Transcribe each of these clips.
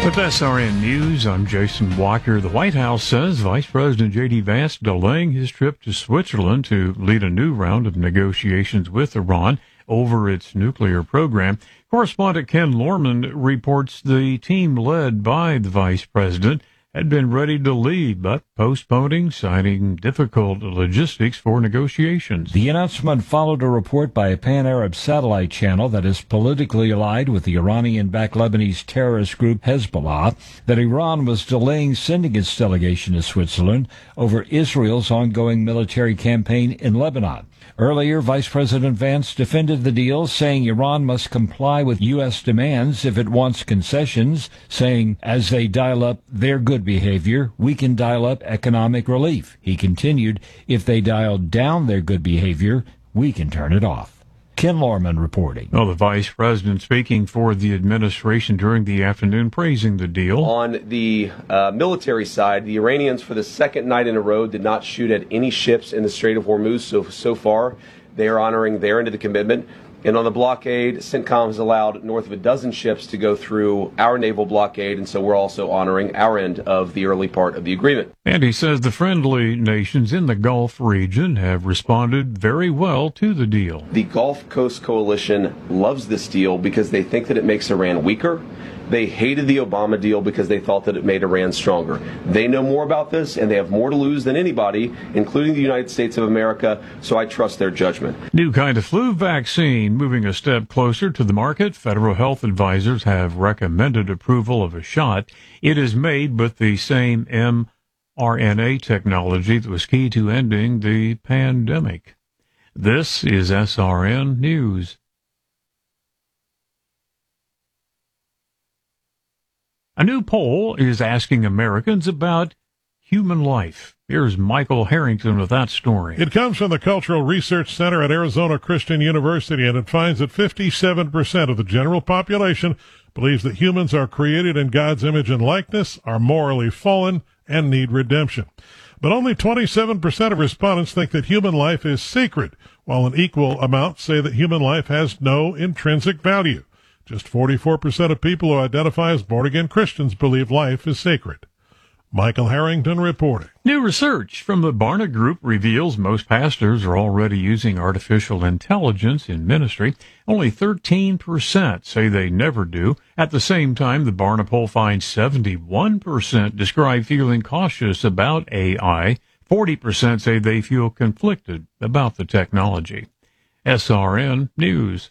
With SRN News, I'm Jason Walker. The White House says Vice President J.D. Vance delaying his trip to Switzerland to lead a new round of negotiations with Iran over its nuclear program. Correspondent Ken Lorman reports the team led by the Vice President had been ready to leave, but postponing, citing difficult logistics for negotiations. The announcement followed a report by a pan-Arab satellite channel that is politically allied with the Iranian-backed Lebanese terrorist group Hezbollah that Iran was delaying sending its delegation to Switzerland over Israel's ongoing military campaign in Lebanon. Earlier, Vice President Vance defended the deal, saying Iran must comply with U.S. demands if it wants concessions, saying, as they dial up their good behavior, we can dial up economic relief. He continued, if they dial down their good behavior, we can turn it off. Ken Lorman reporting. Well, the Vice President speaking for the administration during the afternoon, praising the deal. On the military side, the Iranians, for the second night in a row, did not shoot at any ships in the Strait of Hormuz. So far, they are honoring their end of the commitment. And on the blockade, CENTCOM has allowed north of a dozen ships to go through our naval blockade, and so we're also honoring our end of the early part of the agreement. And he says the friendly nations in the Gulf region have responded very well to the deal. The Gulf Coast Coalition loves this deal because they think that it makes Iran weaker. They hated the Obama deal because they thought that it made Iran stronger. They know more about this, and they have more to lose than anybody, including the United States of America, so I trust their judgment. New kind of flu vaccine moving a step closer to the market. Federal health advisors have recommended approval of a shot. It is made with the same mRNA technology that was key to ending the pandemic. This is SRN News. A new poll is asking Americans about human life. Here's Michael Harrington with that story. It comes from the Cultural Research Center at Arizona Christian University, and it finds that 57% of the general population believes that humans are created in God's image and likeness, are morally fallen, and need redemption. But only 27% of respondents think that human life is sacred, while an equal amount say that human life has no intrinsic value. Just 44% of people who identify as born-again Christians believe life is sacred. Michael Harrington reporting. New research from the Barna Group reveals most pastors are already using artificial intelligence in ministry. Only 13% say they never do. At the same time, the Barna poll finds 71% describe feeling cautious about AI. 40% say they feel conflicted about the technology. SRN News.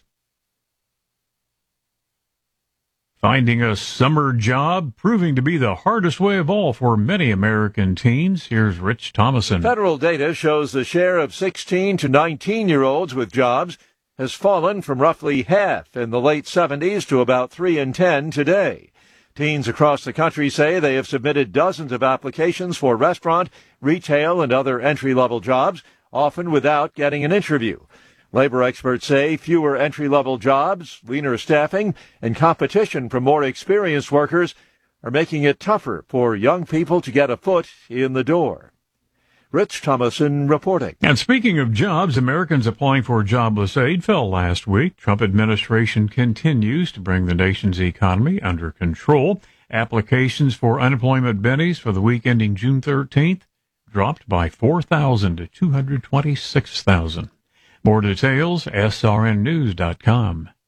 Finding a summer job proving to be the hardest way of all for many American teens. Here's Rich Thomason. Federal data shows the share of 16 to 19-year-olds with jobs has fallen from roughly half in the late 70s to about 3 in 10 today. Teens across the country say they have submitted dozens of applications for restaurant, retail, and other entry-level jobs, often without getting an interview. Labor experts say fewer entry-level jobs, leaner staffing, and competition from more experienced workers are making it tougher for young people to get a foot in the door. Rich Thomason reporting. And speaking of jobs, Americans applying for jobless aid fell last week. Trump administration continues to bring the nation's economy under control. Applications for unemployment bennies for the week ending June 13th dropped by 4,000 to 226,000. More details, srnnews.com.